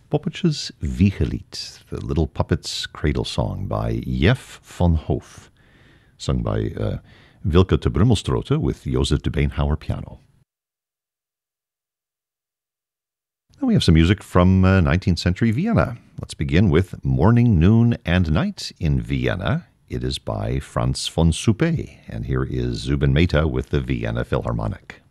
Poppetjes Wiegelied, the Little Puppets Cradle Song by Jeff von Hoof, sung by Wilke te Brummelstrote with Joseph de Beenhauer piano. Now we have some music from 19th century Vienna. Let's begin with Morning, Noon, and Night in Vienna. It is by Franz von Suppé, and here is Zubin Mehta with the Vienna Philharmonic.